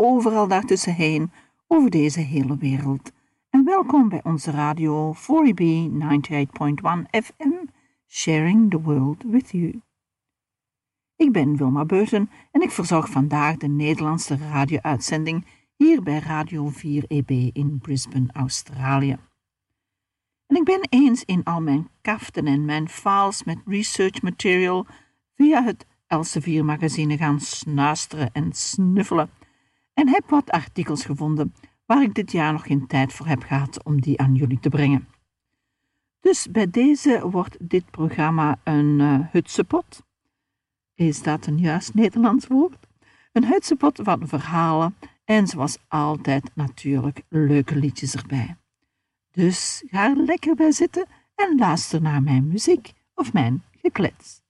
overal daartussenheen over deze hele wereld. En welkom bij onze radio 4EB 98.1 FM, sharing the world with you. Ik ben Wilma Beuten en ik verzorg vandaag de Nederlandse radio-uitzending hier bij Radio 4EB in Brisbane, Australië. En ik ben eens in al mijn kaften en mijn files met research material via het Elsevier-magazine gaan snuisteren en snuffelen en heb wat artikels gevonden waar ik dit jaar nog geen tijd voor heb gehad om die aan jullie te brengen. Dus bij deze wordt dit programma een hutsepot. Is dat een juist Nederlands woord? Een hutsepot van verhalen en zoals altijd natuurlijk leuke liedjes erbij. Dus ga er lekker bij zitten en luister naar mijn muziek of mijn geklets.